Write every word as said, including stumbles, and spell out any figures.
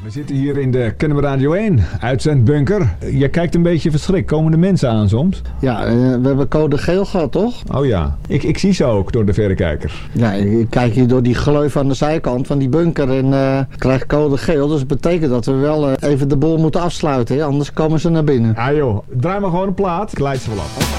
We zitten hier in de Kennemer Radio één uitzendbunker. Je kijkt een beetje verschrikt. Komen de mensen aan soms? Ja, uh, we hebben code geel gehad, toch? Oh ja, ik, ik zie ze ook door de verrekijker. Ja, ik kijk hier door die gleuf aan de zijkant van die bunker en uh, krijg code geel. Dus dat betekent dat we wel uh, even de boel moeten afsluiten, hè? Anders komen ze naar binnen. Ah joh, draai maar gewoon een plaat. Ik leid ze wel af.